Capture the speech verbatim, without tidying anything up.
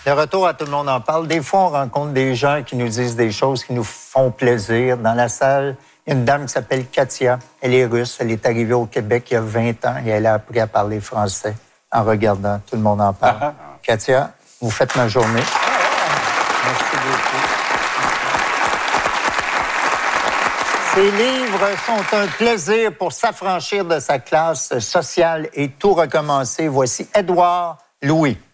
Le retour à Tout le monde en parle. Des fois, on rencontre des gens qui nous disent des choses qui nous font plaisir. Dans la salle, il y a une dame qui s'appelle Katia. Elle est russe. Elle est arrivée au Québec il y a vingt ans et elle a appris à parler français en regardant Tout le monde en parle. Ah, ah. Katia, vous faites ma journée. Ah, ah. Merci beaucoup. Ces livres sont un plaisir pour s'affranchir de sa classe sociale et tout recommencer. Voici Édouard Louis.